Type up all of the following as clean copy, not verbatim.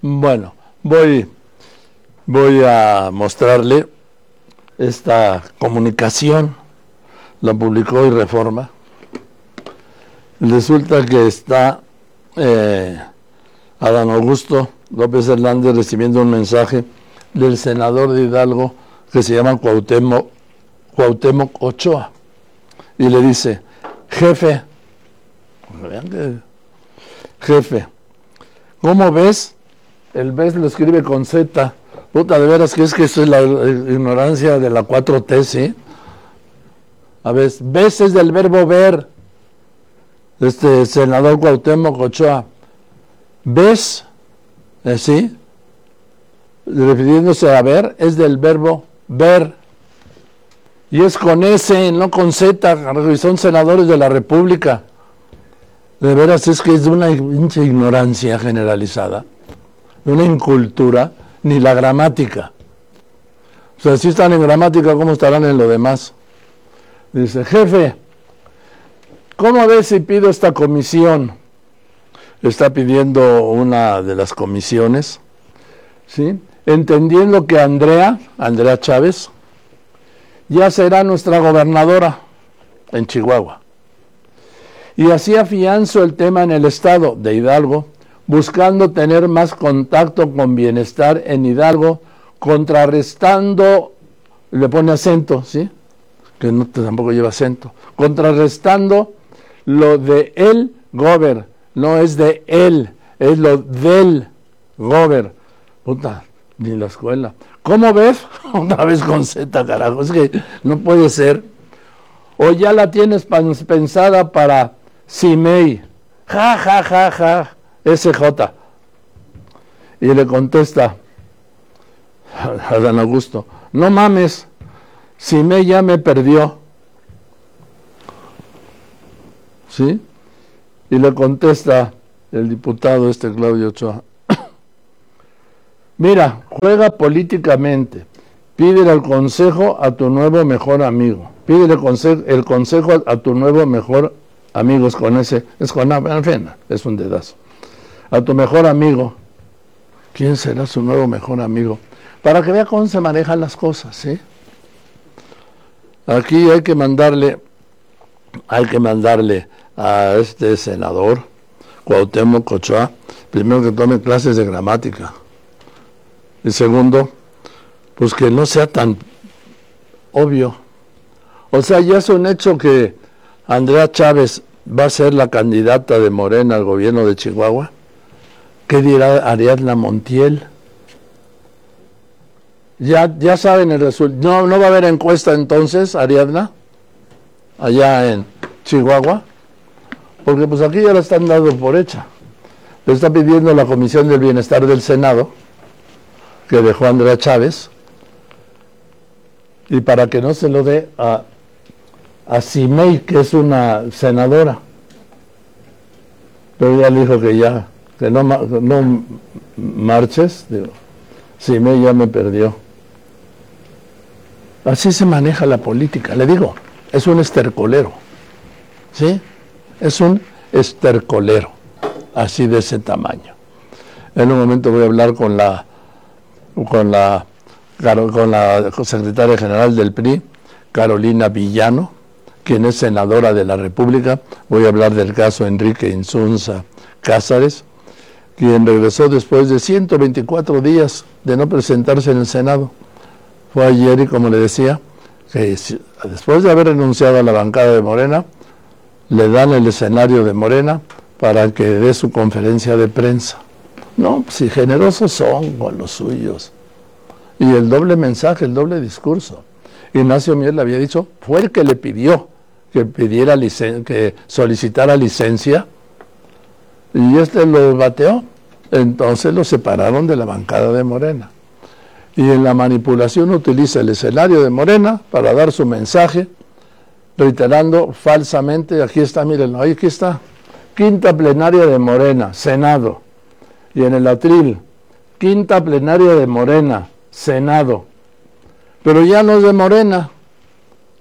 Bueno, voy a mostrarle esta comunicación. La publicó hoy Reforma. Resulta que está Adán Augusto López Hernández recibiendo un mensaje del senador de Hidalgo que se llama Cuauhtémoc Ochoa, y le dice: jefe, ¿cómo ves? El ves lo escribe con Z. Puta, de veras que eso es la ignorancia de la 4T, ¿sí? A ver, ves es del verbo ver. Senador Cuauhtémoc Ochoa, ¿ves? ¿Sí? Refiriéndose a ver, es del verbo ver. Y es con S, no con Z, y son senadores de la República. De veras es que es de una pinche ignorancia generalizada, de una incultura, ni la gramática. O sea, si están en gramática, ¿cómo estarán en lo demás? Dice: jefe, ¿cómo ves si pido esta comisión? Está pidiendo una de las comisiones, ¿sí? Entendiendo que Andrea Chávez, ya será nuestra gobernadora en Chihuahua. Y así afianzo el tema en el estado de Hidalgo, buscando tener más contacto con bienestar en Hidalgo, contrarrestando, le pone acento, ¿sí? Que no, tampoco lleva acento, contrarrestando lo de el gober, no es de él, es lo del gober. Puta, ni la escuela. ¿Cómo ves? Otra vez con Z, carajo, es que no puede ser. O ya la tienes pensada para Simei, ja, SJ. Y le contesta a Adán Augusto: no mames, Simei ya me perdió. ¿Sí? Y le contesta el diputado Claudio Ochoa: mira, juega políticamente, pídele el consejo a tu nuevo mejor amigo, pídele el consejo a tu nuevo mejor amigo, es con ese, es con pena, es un dedazo, a tu mejor amigo. ¿Quién será su nuevo mejor amigo? Para que vea cómo se manejan las cosas, ¿sí? Aquí hay que mandarle a este senador Cuauhtémoc Ochoa, primero, que tome clases de gramática, y segundo, pues que no sea tan obvio. O sea, ya es un hecho que Andrea Chávez va a ser la candidata de Morena al gobierno de Chihuahua. ¿Qué dirá Ariadna Montiel? Ya saben el resultado. No va a haber encuesta entonces, Ariadna, allá en Chihuahua, porque pues aquí ya la están dando por hecha. Le está pidiendo la Comisión del Bienestar del Senado, que dejó Andrea Chávez, y para que no se lo dé a Simei, que es una senadora. Pero ya le dijo que no marches. Digo, Simei ya me perdió. Así se maneja la política, le digo, es un estercolero, ¿sí? Es un estercolero, así de ese tamaño. En un momento voy a hablar con la secretaria general del PRI, Carolina Villano, quien es senadora de la República. Voy a hablar del caso Enrique Insunza Cázares, quien regresó después de 124 días de no presentarse en el Senado. Fue ayer y, como le decía, que después de haber renunciado a la bancada de Morena, le dan el escenario de Morena para que dé su conferencia de prensa. No, si generosos son con los suyos. Y el doble mensaje, el doble discurso. Ignacio Mier le había dicho, fue el que le pidió que que solicitara licencia, y lo bateó. Entonces lo separaron de la bancada de Morena. Y en la manipulación utiliza el escenario de Morena para dar su mensaje, reiterando falsamente, aquí está, mírenlo, ahí aquí está, quinta plenaria de Morena, Senado. Y en el atril, quinta plenaria de Morena, Senado. Pero ya no es de Morena.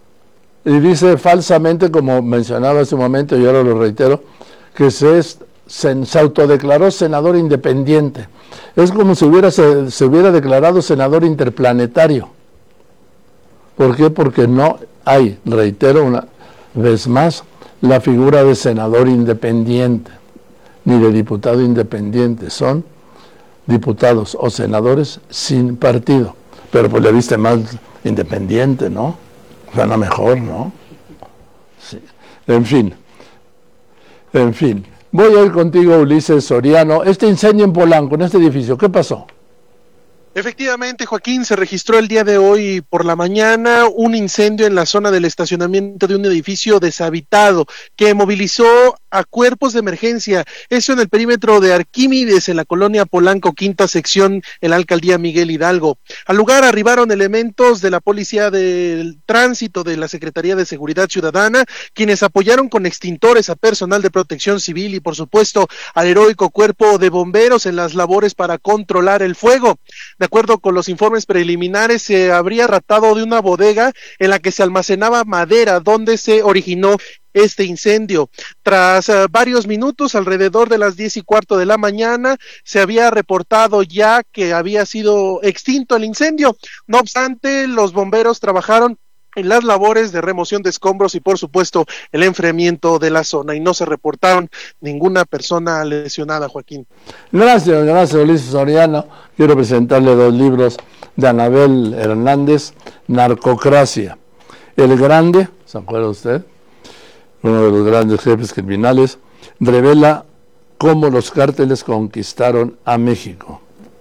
Y dice falsamente, como mencionaba hace un momento, y ahora lo reitero, que se se autodeclaró senador independiente. Es como si se hubiera declarado senador interplanetario. ¿Por qué? Porque no hay, reitero una vez más, la figura de senador independiente, ni de diputado independiente. Son diputados o senadores sin partido. Pero pues le viste más independiente, ¿no? Suena mejor, ¿no? Sí. En fin. Voy a ir contigo, Ulises Soriano. Este incendio en Polanco, en este edificio, ¿qué pasó? Efectivamente, Joaquín, se registró el día de hoy por la mañana un incendio en la zona del estacionamiento de un edificio deshabitado que movilizó a cuerpos de emergencia, eso en el perímetro de Arquímedes, en la colonia Polanco, quinta sección, en la alcaldía Miguel Hidalgo. Al lugar arribaron elementos de la Policía del Tránsito, de la Secretaría de Seguridad Ciudadana, quienes apoyaron con extintores a personal de protección civil y, por supuesto, al heroico cuerpo de bomberos en las labores para controlar el fuego. De acuerdo con los informes preliminares, se habría tratado de una bodega en la que se almacenaba madera, donde se originó este incendio. Tras varios minutos, alrededor de las 10:15 de la mañana, se había reportado ya que había sido extinto el incendio. No obstante, los bomberos trabajaron en las labores de remoción de escombros y, por supuesto, el enfriamiento de la zona, y no se reportaron ninguna persona lesionada, Joaquín. Gracias, Ulises Soriano. Quiero presentarle 2 libros de Anabel Hernández, Narcocracia. El Grande, ¿se acuerda usted? Uno de los grandes jefes criminales, revela cómo los cárteles conquistaron a México.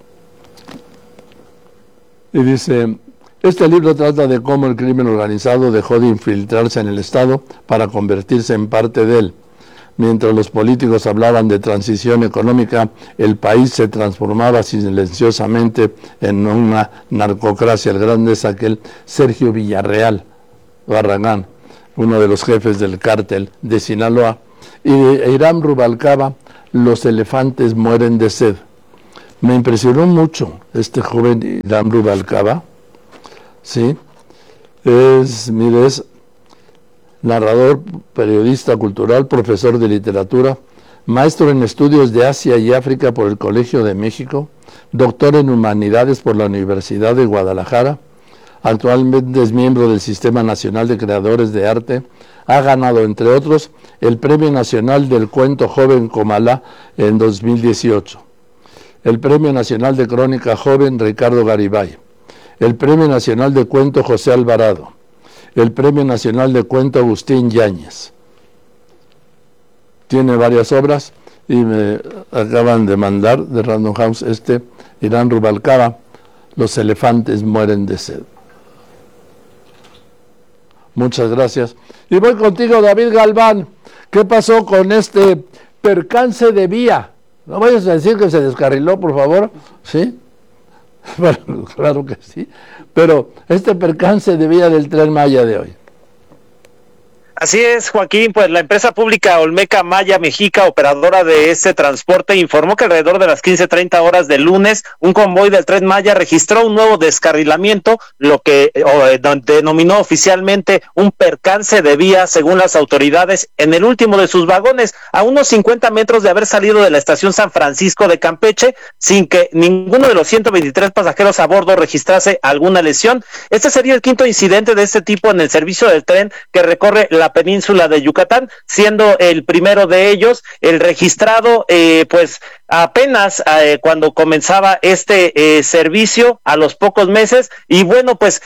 Y dice: este libro trata de cómo el crimen organizado dejó de infiltrarse en el Estado para convertirse en parte de él. Mientras los políticos hablaban de transición económica, el país se transformaba silenciosamente en una narcocracia. El grande es aquel Sergio Villarreal Barragán, uno de los jefes del cártel de Sinaloa, y de Hiram Rubalcaba, Los elefantes mueren de sed. Me impresionó mucho este joven Hiram Rubalcaba. Sí, es narrador, periodista cultural, profesor de literatura, maestro en estudios de Asia y África por el Colegio de México, doctor en humanidades por la Universidad de Guadalajara. Actualmente es miembro del Sistema Nacional de Creadores de Arte. Ha ganado, entre otros, el Premio Nacional del Cuento Joven Comalá en 2018, el Premio Nacional de Crónica Joven Ricardo Garibay, el Premio Nacional de Cuento José Alvarado, el Premio Nacional de Cuento Agustín Yáñez. Tiene varias obras y me acaban de mandar de Random House Hiram Rubalcaba, Los elefantes mueren de sed. Muchas gracias. Y voy contigo, David Galván. ¿Qué pasó con este percance de vía? No vayas a decir que se descarriló, por favor. ¿Sí? Bueno, claro que sí. Pero este percance de vía del Tren Maya de hoy. Así es, Joaquín, pues la empresa pública Olmeca Maya Mexica, operadora de este transporte, informó que alrededor de las 15:30 horas del lunes, un convoy del Tren Maya registró un nuevo descarrilamiento, lo que denominó oficialmente un percance de vía, según las autoridades, en el último de sus vagones, a unos 50 metros de haber salido de la estación San Francisco de Campeche, sin que ninguno de los 123 pasajeros a bordo registrase alguna lesión. Este sería el quinto incidente de este tipo en el servicio del tren que recorre la península de Yucatán, siendo el primero de ellos el registrado pues apenas cuando comenzaba este servicio, a los pocos meses. Y bueno, pues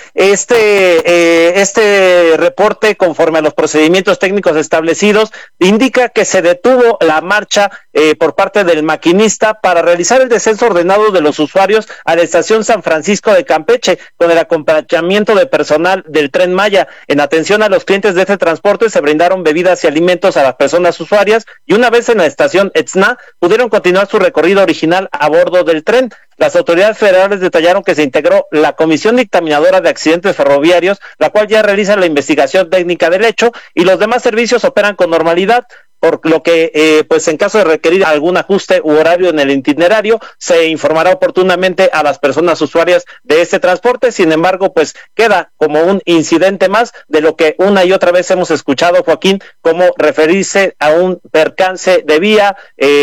este reporte, conforme a los procedimientos técnicos establecidos, indica que se detuvo la marcha por parte del maquinista para realizar el descenso ordenado de los usuarios a la estación San Francisco de Campeche, con el acompañamiento de personal del Tren Maya. En atención a los clientes de este transporte, se brindaron bebidas y alimentos a las personas usuarias, y una vez en la estación Etzna, pudieron continuar su recorrido original a bordo del tren. Las autoridades federales detallaron que se integró la Comisión Dictaminadora de Accidentes Ferroviarios, la cual ya realiza la investigación técnica del hecho, y los demás servicios operan con normalidad. por lo que pues en caso de requerir algún ajuste u horario en el itinerario, se informará oportunamente a las personas usuarias de este transporte. Sin embargo, pues queda como un incidente más de lo que una y otra vez hemos escuchado, Joaquín, como referirse a un percance de vía,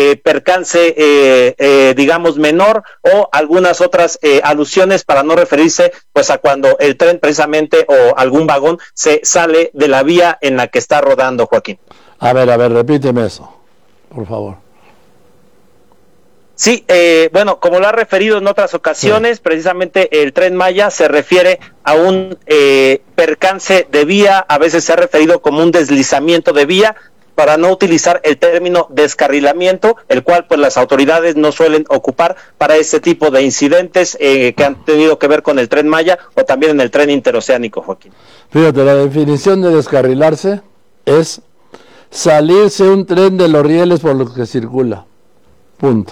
digamos menor, o algunas otras alusiones para no referirse pues a cuando el tren precisamente o algún vagón se sale de la vía en la que está rodando, Joaquín. A ver, repíteme eso, por favor. Sí, bueno, como lo ha referido en otras ocasiones, precisamente el Tren Maya se refiere a un percance de vía, a veces se ha referido como un deslizamiento de vía, para no utilizar el término descarrilamiento, el cual pues las autoridades no suelen ocupar para ese tipo de incidentes que han tenido que ver con el Tren Maya o también en el tren interoceánico, Joaquín. Fíjate, la definición de descarrilarse es salirse un tren de los rieles por los que circula. Punto.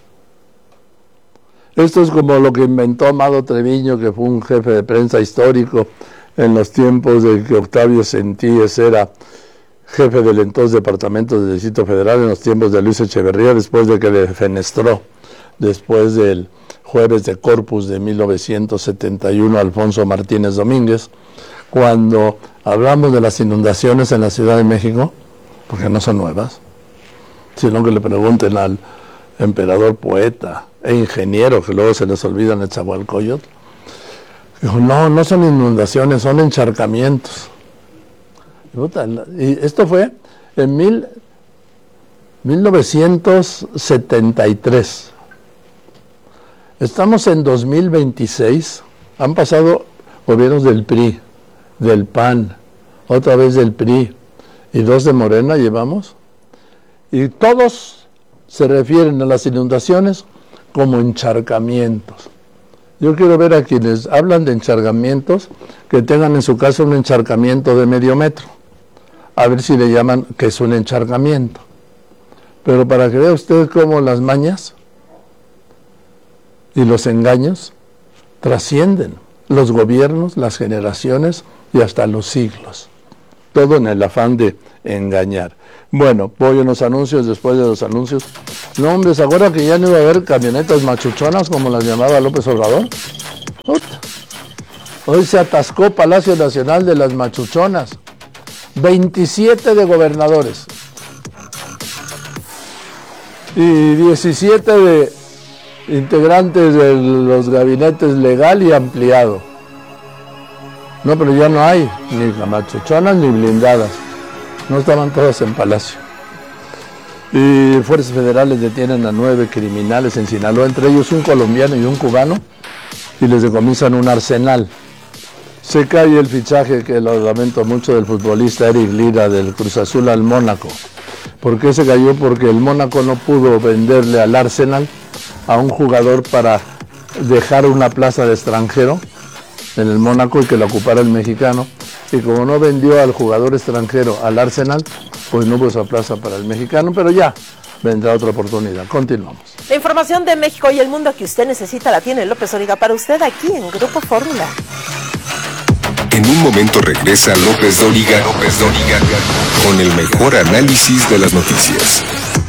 Esto es como lo que inventó Amado Treviño, que fue un jefe de prensa histórico en los tiempos de que Octavio Sentíes era jefe del entonces Departamento del Distrito Federal, en los tiempos de Luis Echeverría, después de que le fenestró, después del jueves de Corpus de 1971, Alfonso Martínez Domínguez. Cuando hablamos de las inundaciones en la Ciudad de México, porque no son nuevas, sino que le pregunten al emperador poeta e ingeniero, que luego se les olvida en Nezahualcóyotl, dijo, no son inundaciones, son encharcamientos. Y esto fue en 1973. Estamos en 2026, han pasado gobiernos del PRI, del PAN, otra vez del PRI, y 2 de Morena llevamos, y todos se refieren a las inundaciones como encharcamientos. Yo quiero ver a quienes hablan de encharcamientos que tengan en su casa un encharcamiento de medio metro, a ver si le llaman que es un encharcamiento. Pero para que vea usted cómo las mañas y los engaños trascienden los gobiernos, las generaciones y hasta los siglos. Todo en el afán de engañar. Bueno, voy a unos anuncios, después de los anuncios. No, hombre, ¿se acuerdan que ya no iba a haber camionetas machuchonas como las llamaba López Obrador? Hoy se atascó Palacio Nacional de las machuchonas. 27 de gobernadores y 17 de integrantes de los gabinetes legal y ampliado. No, pero ya no hay ni machuchonas ni blindadas. No estaban todas en Palacio. Y fuerzas federales detienen a 9 criminales en Sinaloa, entre ellos un colombiano y un cubano, y les decomisan un arsenal. Se cae el fichaje, que lo lamento mucho, del futbolista Eric Lira del Cruz Azul al Mónaco. ¿Por qué se cayó? Porque el Mónaco no pudo venderle al Arsenal a un jugador para dejar una plaza de extranjero en el Mónaco y que la ocupara el mexicano. Y como no vendió al jugador extranjero al Arsenal, pues no hubo esa plaza para el mexicano, pero ya vendrá otra oportunidad. Continuamos. La información de México y el mundo que usted necesita la tiene López Dóriga para usted aquí en Grupo Fórmula. En un momento regresa López Dóriga con el mejor análisis de las noticias.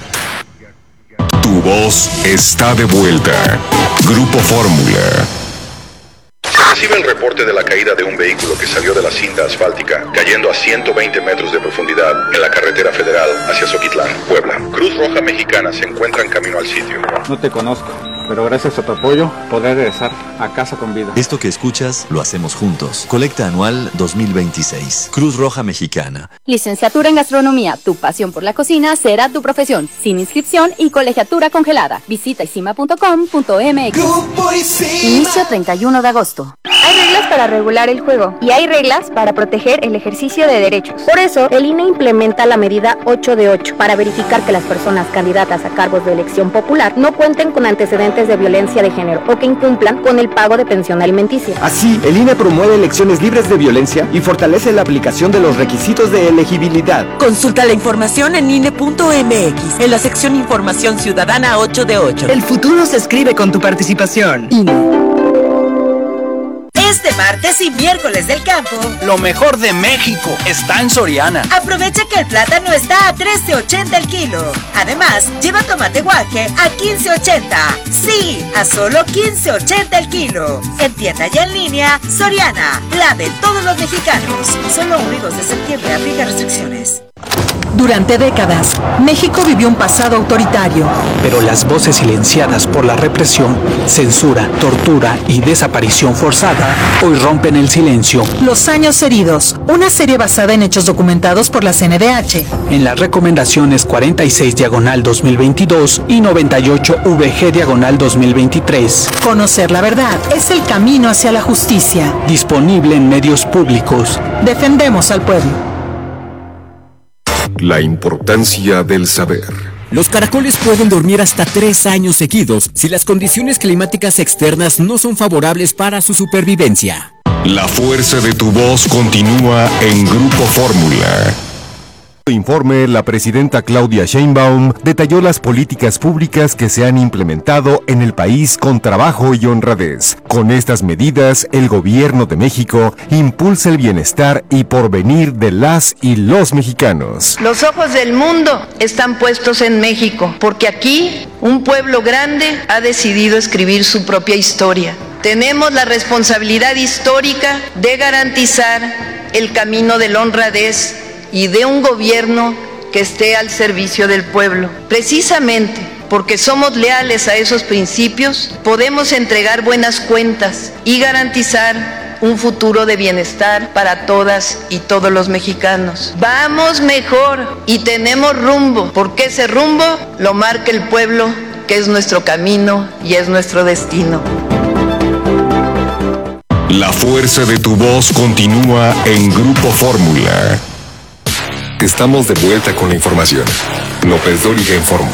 Tu voz está de vuelta. Grupo Fórmula. Se recibe el reporte de la caída de un vehículo que salió de la cinta asfáltica, cayendo a 120 metros de profundidad en la carretera federal hacia Zoquitlán, Puebla. Cruz Roja Mexicana se encuentra en camino al sitio. No te conozco, pero gracias a tu apoyo podré regresar a casa con vida. Esto que escuchas lo hacemos juntos. Colecta anual 2026. Cruz Roja Mexicana. Licenciatura en Gastronomía. Tu pasión por la cocina será tu profesión. Sin inscripción y colegiatura congelada. Visita isima.com.mx. Inicio 31 de agosto. Hay reglas para regular el juego y hay reglas para proteger el ejercicio de derechos. Por eso, el INE implementa la medida 8 de 8 para verificar que las personas candidatas a cargos de elección popular no cuenten con antecedentes de violencia de género o que incumplan con el pago de pensión alimenticia. Así, el INE promueve elecciones libres de violencia y fortalece la aplicación de los requisitos de elegibilidad. Consulta la información en INE.mx, en la sección Información Ciudadana 8 de 8. El futuro se escribe con tu participación. INE. Este martes y miércoles del campo, lo mejor de México está en Soriana. Aprovecha que el plátano está a $13.80 el kilo. Además, lleva tomate guaje a $15.80. Sí, a solo $15.80 el kilo. En tienda y en línea, Soriana, la de todos los mexicanos. Solo 1 y 2 de septiembre, aplica restricciones. Durante décadas, México vivió un pasado autoritario. Pero las voces silenciadas por la represión, censura, tortura y desaparición forzada hoy rompen el silencio. Los años heridos, una serie basada en hechos documentados por la CNDH. En las recomendaciones 46/2022 y 98/VG/2023. Conocer la verdad es el camino hacia la justicia. Disponible en medios públicos. Defendemos al pueblo. La importancia del saber. Los caracoles pueden dormir hasta 3 años seguidos si las condiciones climáticas externas no son favorables para su supervivencia. La fuerza de tu voz continúa en Grupo Fórmula. Informe, la presidenta Claudia Sheinbaum detalló las políticas públicas que se han implementado en el país con trabajo y honradez. Con estas medidas, el gobierno de México impulsa el bienestar y porvenir de las y los mexicanos. Los ojos del mundo están puestos en México, porque aquí un pueblo grande ha decidido escribir su propia historia. Tenemos la responsabilidad histórica de garantizar el camino de la honradez y de un gobierno que esté al servicio del pueblo. Precisamente porque somos leales a esos principios, podemos entregar buenas cuentas y garantizar un futuro de bienestar para todas y todos los mexicanos. Vamos mejor y tenemos rumbo, porque ese rumbo lo marca el pueblo, que es nuestro camino y es nuestro destino. La fuerza de tu voz continúa en Grupo Fórmula. Estamos de vuelta con la información. López Dóriga informa.